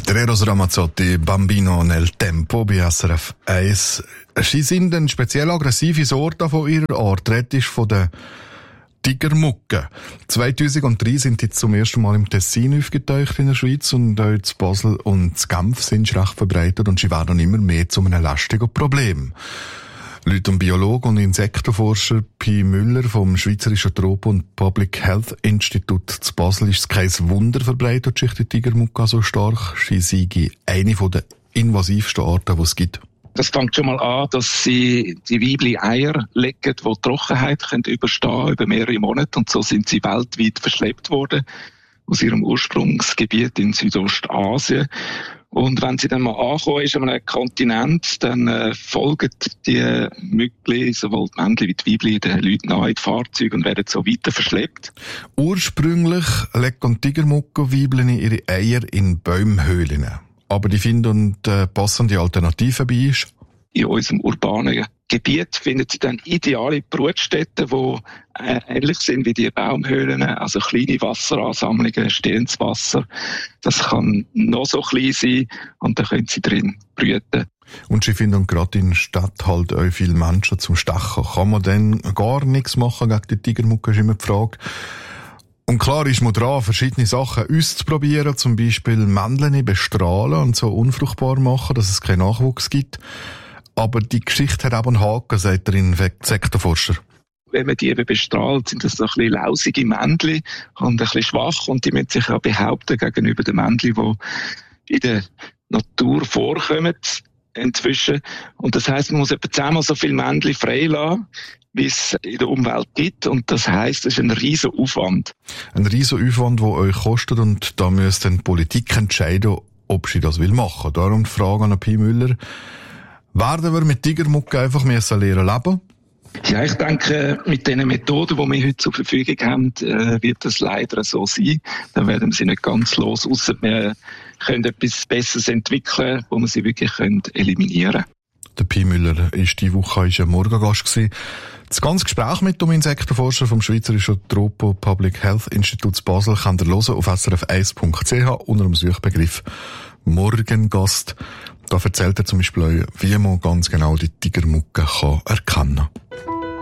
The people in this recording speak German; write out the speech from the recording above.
Der Eros Ramazzotti, Bambino nel Tempo bei SRF 1. Sie sind eine speziell aggressive Sorte von ihrer Art. Redisch von der Tigermucke. 2003 sind die zum ersten Mal im Tessin aufgetaucht in der Schweiz und auch in Basel und in Genf sind sie recht verbreitet und sie werden immer mehr zu einem lästigen Problem. Laut dem Biologen und Insektenforscher Pi Müller vom Schweizerischen Tropen- und Public Health Institut zu Basel ist es kein Wunder, verbreitet sich die Tigermucke so stark. Sie sei eine der invasivsten Arten, die es gibt. Das fängt schon mal an, dass sie die Weibli Eier legen, die Trockenheit überstehen können über mehrere Monate. Und so sind sie weltweit verschleppt worden aus ihrem Ursprungsgebiet in Südostasien. Und wenn sie dann mal ankommen ist an einem Kontinent, dann folgen die Mückli, sowohl die Männchen wie die Weibli, den Leuten nach in die Fahrzeuge und werden so weiter verschleppt. Ursprünglich legen Tigermucke-Weibchen ihre Eier in Baumhöhlen. Aber die finden passende Alternativen bei uns. In unserem urbanen Gebiet finden sie dann ideale Brutstätten, die ähnlich sind wie die Baumhöhlen, also kleine Wasseransammlungen, stehendes Wasser. Das kann noch so klein sein und dann können sie drin brüten. Und sie finden gerade in der Stadt halt auch viele Menschen zum Stechen. Kann man dann gar nichts machen gegen die Tigermucke, ist immer die Frage. Und klar ist man dran, verschiedene Sachen auszuprobieren, zum Beispiel Männchen bestrahlen und so unfruchtbar machen, dass es keinen Nachwuchs gibt. Aber die Geschichte hat eben einen Haken, sagt der Insektenforscher. Wenn man die eben bestrahlt, sind das so ein bisschen lausige Männchen und ein bisschen schwach und die müssen sich ja behaupten gegenüber den Männchen, die in der Natur vorkommen inzwischen. Und das heisst, man muss etwa 10-mal so viele Männchen freilassen, wie es in der Umwelt gibt. Und das heisst, es ist ein riesen Aufwand. Ein riesen Aufwand, der euch kostet und da müsste dann die Politik entscheiden, ob sie das machen will. Darum die Frage an Pi Müller. Werden wir mit Tigermucke einfach lernen leben? Ja, ich denke, mit den Methoden, die wir heute zur Verfügung haben, wird das leider so sein. Dann werden wir sie nicht ganz los, ausser wir können etwas Besseres entwickeln, wo wir sie wirklich eliminieren können. Der Pi Müller war diese Woche ein Morgengast. Das ganze Gespräch mit dem Insektenforscher vom Schweizerischen Tropen Public Health Institut Basel könnt ihr hören auf srf1.ch unter dem Suchbegriff Morgengast. Da erzählt er zum Beispiel auch, wie man ganz genau die Tigermucke erkennen kann.